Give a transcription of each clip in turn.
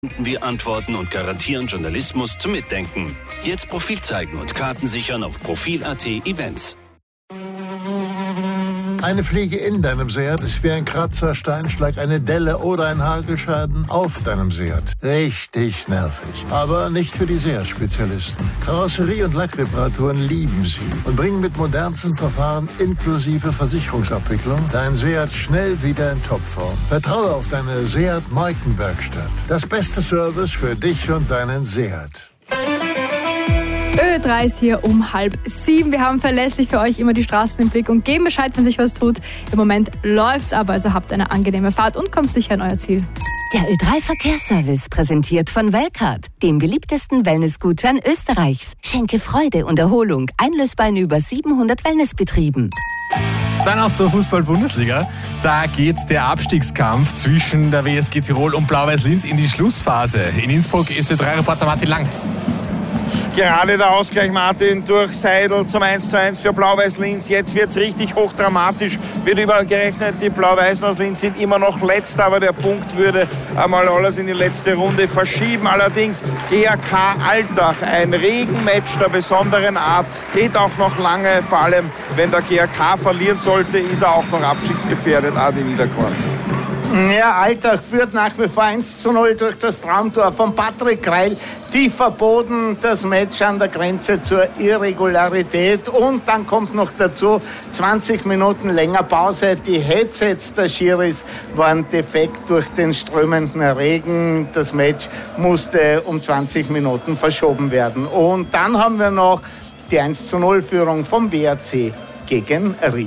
Wir antworten und garantieren Journalismus zum Mitdenken. Jetzt Profil zeigen und Karten sichern auf Profil.at Events. Eine Fliege in deinem Seat ist wie ein Kratzer, Steinschlag, eine Delle oder ein Hagelschaden auf deinem Seat. Richtig nervig. Aber nicht für die Seat-Spezialisten. Karosserie- und Lackreparaturen lieben sie und bringen mit modernsten Verfahren inklusive Versicherungsabwicklung dein Seat schnell wieder in Topform. Vertraue auf deine Seat-Markenwerkstatt. Das beste Service für dich und deinen Seat. Ö3 ist hier um 6:30. Wir haben verlässlich für euch immer die Straßen im Blick und geben Bescheid, wenn sich was tut. Im Moment läuft's aber, also habt eine angenehme Fahrt und kommt sicher an euer Ziel. Der Ö3-Verkehrsservice präsentiert von Welcard, dem beliebtesten Wellnessgutschein Österreichs. Schenke Freude und Erholung, einlösbar in über 700 Wellnessbetrieben. Dann auch zur Fußball-Bundesliga. Da geht der Abstiegskampf zwischen der WSG Tirol und Blau-Weiß Linz in die Schlussphase. In Innsbruck ist Ö3-Reporter Martin Lang. Gerade der Ausgleich, Martin, durch Seidel zum 1:1 für Blau-Weiß Linz. Jetzt wird es richtig hochdramatisch. Wird übergerechnet, die Blau-Weißen aus Linz sind immer noch Letzter, aber der Punkt würde einmal alles in die letzte Runde verschieben. Allerdings GAK Altach, ein Regenmatch der besonderen Art, geht auch noch lange. Vor allem, wenn der GAK verlieren sollte, ist er auch noch abstiegsgefährdet, Adi Niederkorn. Ja, Altach führt nach wie vor 1:0 durch das Traumtor von Patrick Kreil. Tief verboten, das Match an der Grenze zur Irregularität. Und dann kommt noch dazu 20 Minuten länger Pause. Die Headsets der Schiris waren defekt durch den strömenden Regen. Das Match musste um 20 Minuten verschoben werden. Und dann haben wir noch die 1:0-Führung vom WRC gegen Ried.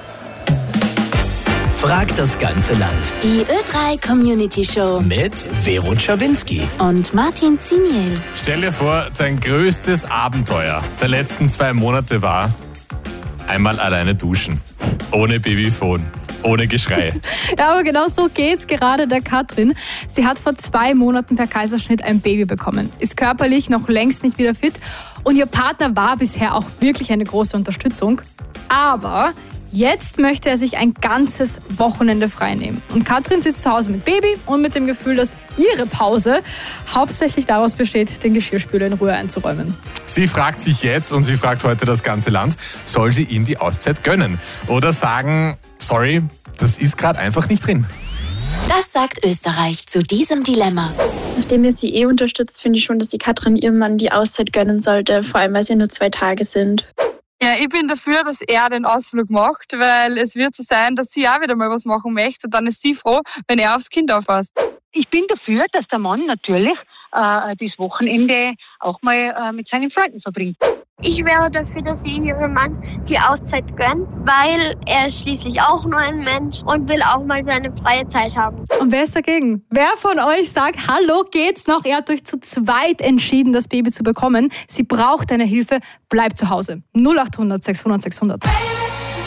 Fragt das ganze Land. Die Ö3 Community Show Mit Vero Czawinski und Martin Ziniel. Stell dir vor, dein größtes Abenteuer der letzten 2 Monate war einmal alleine duschen. Ohne Babyphone. Ohne Geschrei. Ja, aber genau so geht's gerade der Katrin. Sie hat vor 2 Monaten per Kaiserschnitt ein Baby bekommen, ist körperlich noch längst nicht wieder fit und ihr Partner war bisher auch wirklich eine große Unterstützung. Aber jetzt möchte er sich ein ganzes Wochenende frei nehmen. Und Katrin sitzt zu Hause mit Baby und mit dem Gefühl, dass ihre Pause hauptsächlich daraus besteht, den Geschirrspüler in Ruhe einzuräumen. Sie fragt sich jetzt und sie fragt heute das ganze Land, soll sie ihm die Auszeit gönnen? Oder sagen, sorry, das ist gerade einfach nicht drin. Das sagt Österreich zu diesem Dilemma. Nachdem ihr sie unterstützt, finde ich schon, dass die Katrin ihrem Mann die Auszeit gönnen sollte, vor allem weil es ja nur 2 Tage sind. Ja, ich bin dafür, dass er den Ausflug macht, weil es wird so sein, dass sie auch wieder mal was machen möchte und dann ist sie froh, wenn er aufs Kind aufpasst. Ich bin dafür, dass der Mann natürlich das Wochenende auch mal mit seinen Freunden verbringt. Ich wäre dafür, dass sie ihrem Mann die Auszeit gönnt, weil er ist schließlich auch nur ein Mensch und will auch mal seine freie Zeit haben. Und wer ist dagegen? Wer von euch sagt, hallo, geht's noch? Er hat euch zu zweit entschieden, das Baby zu bekommen. Sie braucht deine Hilfe. Bleibt zu Hause. 0800 600 600.